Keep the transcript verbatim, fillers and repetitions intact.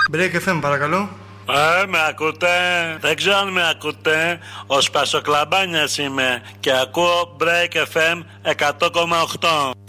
Break εφ εμ παρακαλώ. Ε, με ακούτε? Δεν ξέρω αν με ακούτε. Ο Σπασοκλαμπάνιας είμαι και ακούω Break εφ εμ εκατό κόμμα οκτώ.